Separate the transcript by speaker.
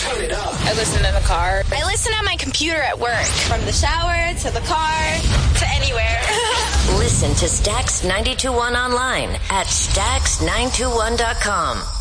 Speaker 1: Turn it up.
Speaker 2: I listen in the car.
Speaker 3: I listen on my computer at work. From the shower to the car to anywhere.
Speaker 4: Listen to Stax 92.1 online at Stax921.com.